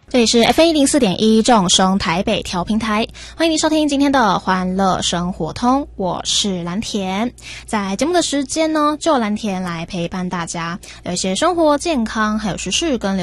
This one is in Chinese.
这里是 FM104.1 众生台北调频台，欢迎您收听今天的欢乐生活通，我是蓝田。在节目的时间呢，就蓝田来陪伴大家，有一些生活健康还有时事跟